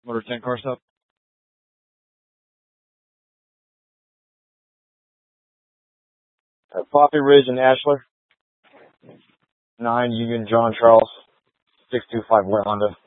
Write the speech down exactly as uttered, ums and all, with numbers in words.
Motor ten car stop. Uh, Poppy Ridge and Ashler. nine Union John Charles. six two five White Honda.